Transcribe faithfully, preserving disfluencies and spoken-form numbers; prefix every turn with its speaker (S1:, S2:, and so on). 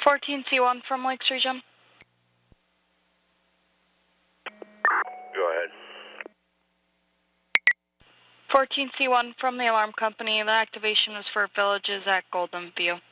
S1: fourteen C one from Lakes Region.
S2: Go ahead.
S1: fourteen C one from the alarm company. The activation is for villages at Golden View.